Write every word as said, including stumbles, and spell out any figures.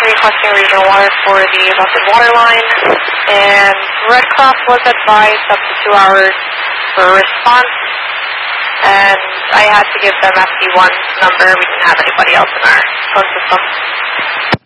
requesting regional water for the busted water line, and Red Cross was advised up to two hours for a response, and I had to give them F D one's number. We didn't have anybody else in our phone system.